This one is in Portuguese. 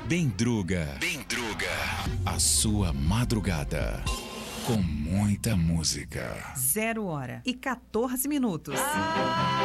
Bendruga. A sua madrugada. Com muita música. 0h14.